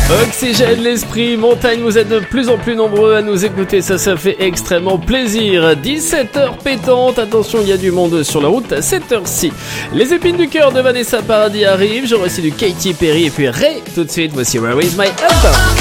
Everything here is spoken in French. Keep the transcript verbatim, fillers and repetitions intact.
Oxygène l'esprit, montagne, vous êtes de plus en plus nombreux à nous écouter, ça, ça fait extrêmement plaisir. dix-sept heures pétantes, attention, il y a du monde sur la route à cette heure-ci. Les épines du cœur de Vanessa Paradis arrivent, j'aurai aussi du Katy Perry et puis Ray tout de suite, voici Where Is My Up.